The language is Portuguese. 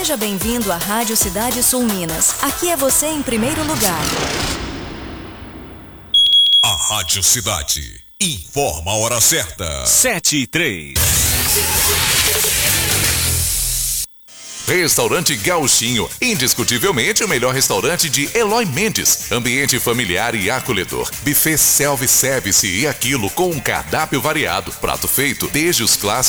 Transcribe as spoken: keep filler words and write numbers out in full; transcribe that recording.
Seja bem-vindo à Rádio Cidade Sul Minas. Aqui é você em primeiro lugar. A Rádio Cidade informa a hora certa. Sete e três. Restaurante Gauchinho, indiscutivelmente o melhor restaurante de Eloy Mendes. Ambiente familiar e acolhedor. Buffet self-service e aquilo com um cardápio variado. Prato feito desde os clássicos